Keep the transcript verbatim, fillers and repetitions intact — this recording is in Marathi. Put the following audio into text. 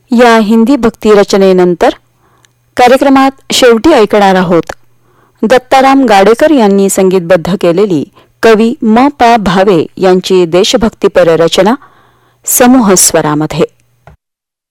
या हिंदी भक्ती रचनेनंतर कार्यक्रमात शेवटी ऐकणार आहोत दत्ताराम गाडेकर यांनी संगीतबद्ध केलेली कवी म पा भावे यांची देशभक्तीपर रचना समूह स्वरामध्ये.